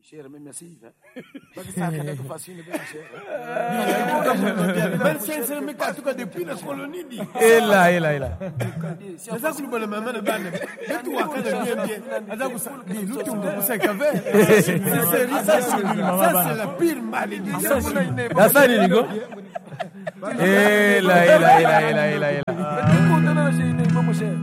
Cher, même merci. Parce que ça fait facile bien cher. Ben c'est me ka tuka depuis la colonie dit. Et là. Ça ku bala mama na bana. Tu wa ka bien. Azaku sa ni lutu ngo sa ka ve. Ça c'est la pire malédiction. Ça ni go. Et là.